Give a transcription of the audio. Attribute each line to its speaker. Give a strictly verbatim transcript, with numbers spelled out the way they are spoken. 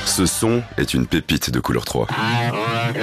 Speaker 1: Ce son est une pépite de Couleur trois.